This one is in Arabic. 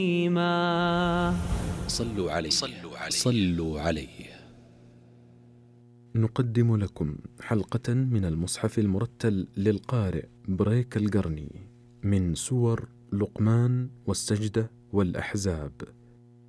صلوا عليه صلوا عليه. نقدم لكم حلقة من المصحف المرتل للقارئ بريك القرني من سور لقمان والسجدة والأحزاب.